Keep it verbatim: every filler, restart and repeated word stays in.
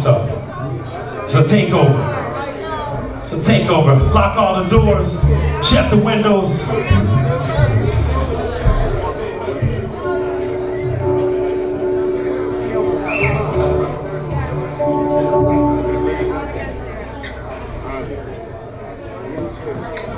So it's a takeover. It's a takeover. Lock all the doors, shut the windows. Thank you.